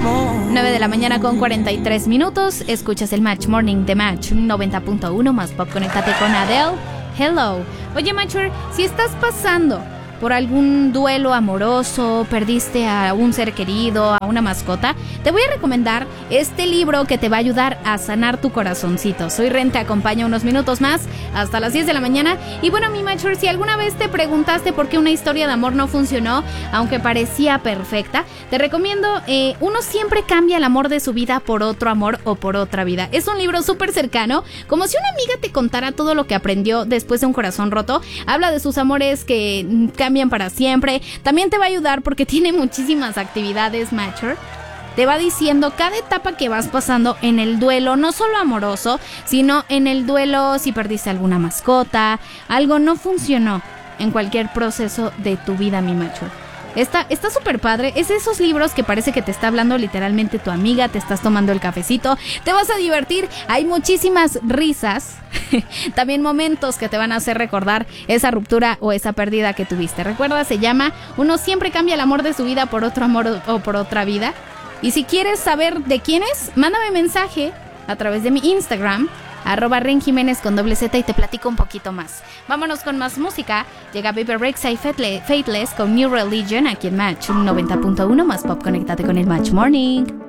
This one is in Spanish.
9 de la mañana con 43 minutos. Escuchas el Match Morning de Match 90.1 más pop. Conéctate con Adele. Hello. Oye, Matcher, si estás pasando por algún duelo amoroso, perdiste a un ser querido, a una mascota, te voy a recomendar este libro que te va a ayudar a sanar tu corazoncito. Soy Ren, te acompaña unos minutos más hasta las 10 de la mañana. Y bueno, mi Matcher, si alguna vez te preguntaste por qué una historia de amor no funcionó, aunque parecía perfecta, te recomiendo Uno siempre cambia el amor de su vida por otro amor o por otra vida. Es un libro súper cercano, como si una amiga te contara todo lo que aprendió después de un corazón roto. Habla de sus amores que cambian para siempre. También te va a ayudar porque tiene muchísimas actividades, Matcher. Te va diciendo cada etapa que vas pasando en el duelo, no solo amoroso, sino en el duelo si perdiste alguna mascota, algo no funcionó en cualquier proceso de tu vida, mi Matcher. Está súper padre. Es de esos libros que parece que te está hablando literalmente tu amiga, te estás tomando el cafecito, te vas a divertir, hay muchísimas risas, también momentos que te van a hacer recordar esa ruptura o esa pérdida que tuviste. Recuerda, se llama Uno siempre cambia el amor de su vida por otro amor o por otra vida. Y si quieres saber de quién es, mándame mensaje a través de mi Instagram, @RenJiménez con Z, y te platico un poquito más. Vámonos con más música. Llega Baby Rexha y Faithless con New Religion aquí en Match 90.1 más pop. Conéctate con el Match Morning.